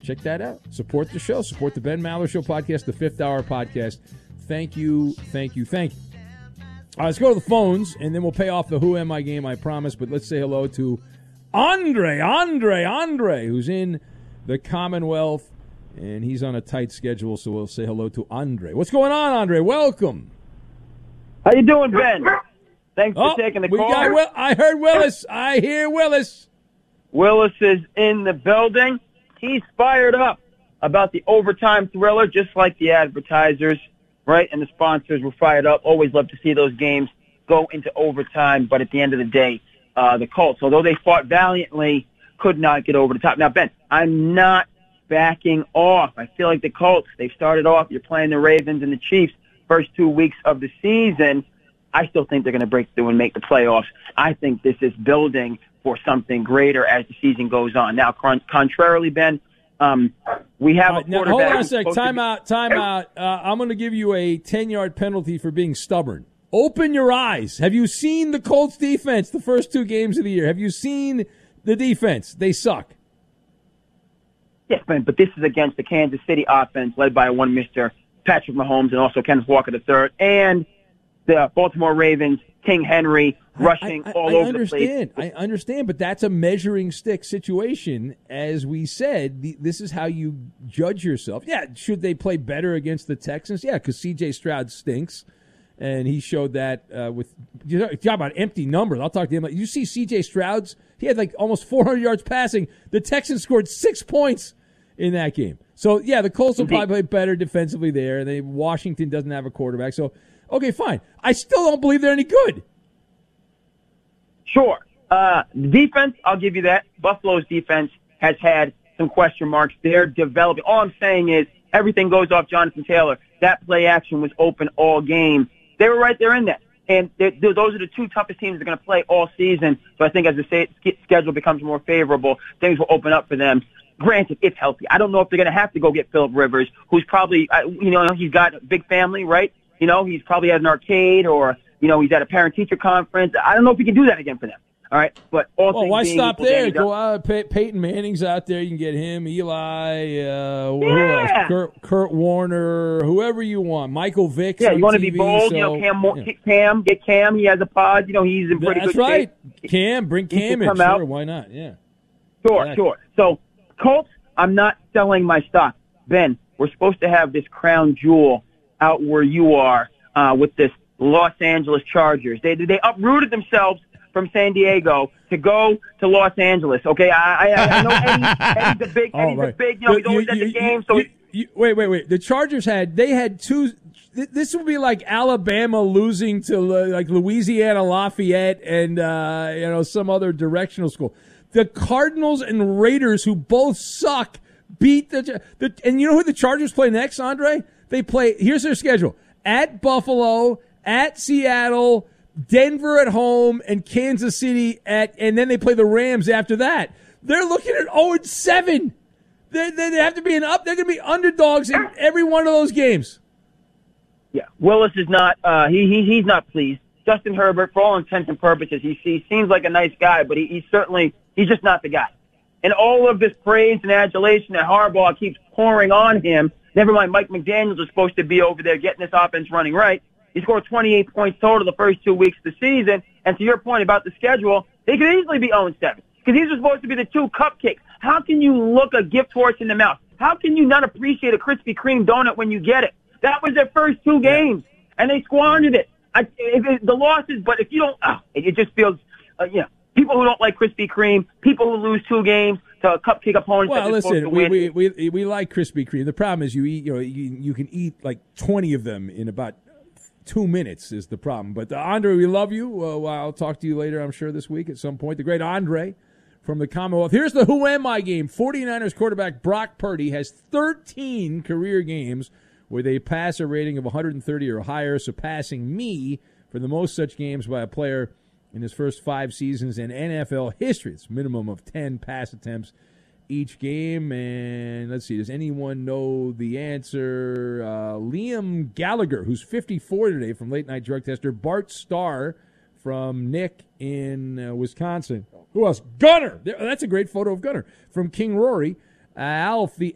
check that out. Support the show. Support the Ben Maller Show podcast, the Fifth Hour podcast. Thank you, thank you, thank you. All right, let's go to the phones, and then we'll pay off the Who Am I game, I promise. But let's say hello to Andre, who's in the Commonwealth, and he's on a tight schedule, so we'll say hello to Andre. What's going on, Andre? Welcome. How you doing, Ben? Thanks for taking the call. I heard Willis. I hear Willis. Willis is in the building. He's fired up about the overtime thriller, just like the advertisers, right? And the sponsors were fired up. Always love to see those games go into overtime, but at the end of the day, the Colts, although they fought valiantly, could not get over the top. Now, Ben, I'm not backing off. I feel like the Colts, they've started off, you're playing the Ravens and the Chiefs first 2 weeks of the season. I still think they're going to break through and make the playoffs. I think this is building for something greater as the season goes on. Now, contrarily, Ben, we have a quarterback. Now, hold on a sec. Time out. I'm going to give you a 10-yard penalty for being stubborn. Open your eyes. Have you seen the Colts defense the first 2 games of the year? Have you seen the defense? They suck. Yes, Ben, but this is against the Kansas City offense led by one Mr. Patrick Mahomes and also Kenneth Walker III, and the Baltimore Ravens, King Henry, rushing all over the place. I understand, but that's a measuring stick situation. As we said, this is how you judge yourself. Yeah, should they play better against the Texans? Yeah, because C.J. Stroud stinks, and he showed that with – you talk about empty numbers. I'll talk to him. You see C.J. Stroud's – he had like almost 400 yards passing. The Texans scored 6 points in that game. So, yeah, the Colts will probably play better defensively there. Washington doesn't have a quarterback. So, okay, fine. I still don't believe they're any good. Sure. Defense, I'll give you that. Buffalo's defense has had some question marks. They're developing. All I'm saying is everything goes off Jonathan Taylor. That play action was open all game. They were right there in that. And those are the 2 toughest teams they're going to play all season. So I think as the schedule becomes more favorable, things will open up for them. Granted, it's healthy. I don't know if they're going to have to go get Phillip Rivers, who's probably, he's got a big family, right? He's probably at an arcade or, he's at a parent-teacher conference. I don't know if he can do that again for them. All right, but why stop there? Go out. Peyton Manning's out there. You can get him. Eli, who else? Kurt Warner, whoever you want. Michael Vick. Yeah, you want to be bold. Cam. Get Cam. He has a pod. He's in pretty good shape. That's right. Cam, bring Cam in. Sure, why not? Yeah. Sure. So, Colts, I'm not selling my stock. Ben, we're supposed to have this crown jewel out where you are with this Los Angeles Chargers. They uprooted themselves from San Diego to go to Los Angeles. Okay, I know Eddie's the big. He's always at the game. So wait. The Chargers had 2. This would be like Alabama losing to like Louisiana Lafayette and some other directional school. The Cardinals and Raiders, who both suck, beat and you know who the Chargers play next, Andre? They play. Here's their schedule: at Buffalo, at Seattle, Denver at home, and Kansas City and then they play the Rams after that. They're looking at 0-7. They have to be they're going to be underdogs in every one of those games. Yeah, Willis is not. He's not pleased. Justin Herbert, for all intents and purposes, he seems like a nice guy, but he's just not the guy. And all of this praise and adulation that Harbaugh keeps pouring on him. Never mind, Mike McDaniels is supposed to be over there getting this offense running right. He scored 28 points total the first 2 weeks of the season. And to your point about the schedule, they could easily be 0-7 because these are supposed to be the 2 cupcakes. How can you look a gift horse in the mouth? How can you not appreciate a Krispy Kreme donut when you get it? That was their first 2 games, and they squandered it. The losses, but if you don't, it just feels, people who don't like Krispy Kreme, people who lose 2 games to cupcake opponents. Well, listen, we like Krispy Kreme. The problem is you can eat like 20 of them in about 2 minutes is the problem. But Andre, we love you. I'll talk to you later, I'm sure, this week at some point. The great Andre from the Commonwealth. Here's the Who Am I game. 49ers quarterback Brock Purdy has 13 career games with a passer rating of 130 or higher, surpassing me for the most such games by a player in his first 5 seasons in NFL history. It's a minimum of 10 pass attempts each game. And let's see, does anyone know the answer? Liam Gallagher, who's 54 today from Late Night Drug Tester. Bart Starr from Nick in Wisconsin. Who else? Gunner. That's a great photo of Gunner. From King Rory. Alf, the